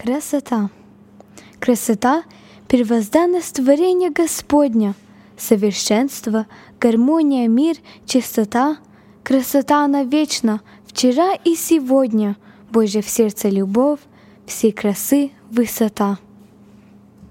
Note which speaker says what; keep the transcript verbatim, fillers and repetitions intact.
Speaker 1: Красота. Красота — первозданность творения Господня, совершенство, гармония, мир, чистота. Красота она вечна, вчера и сегодня, Божья в сердце любовь, всей красы высота.